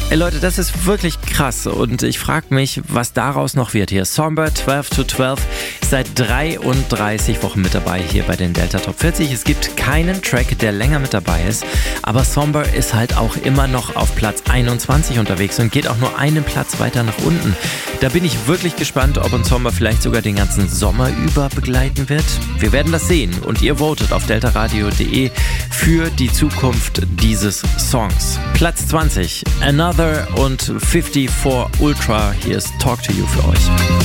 Ey Leute, das ist wirklich krass und ich frage mich, was daraus noch wird hier. Somber 12 to 12 ist seit 33 Wochen mit dabei hier bei den Delta Top 40. Es gibt keinen Track, der länger mit dabei ist, aber Somber ist halt auch immer noch auf Platz 21 unterwegs und geht auch nur einen Platz weiter nach unten. Da bin ich wirklich gespannt, ob uns Somber vielleicht sogar den ganzen Sommer über begleiten wird. Wir werden das sehen und ihr votet auf deltaradio.de für die Zukunft dieses Songs. Platz 20, Another und 54 Ultra. Hier ist Talk to You für euch.